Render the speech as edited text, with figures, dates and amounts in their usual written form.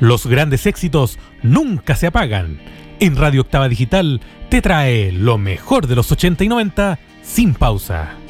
Los grandes éxitos nunca se apagan. En Radio Octava Digital te trae lo mejor de los 80 y 90 sin pausa.